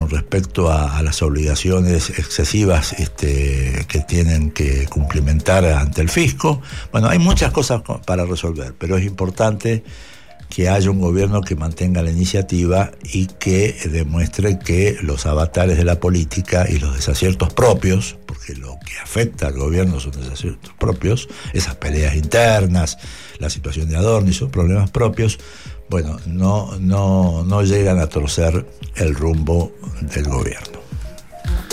respecto a las obligaciones excesivas que tienen que cumplimentar ante el fisco. Bueno, hay muchas cosas para resolver, pero es importante que haya un gobierno que mantenga la iniciativa y que demuestre que los avatares de la política y los desaciertos propios, porque lo que afecta al gobierno son desaciertos propios, esas peleas internas, la situación de Adorni, son problemas propios, bueno, no llegan a torcer el rumbo del gobierno.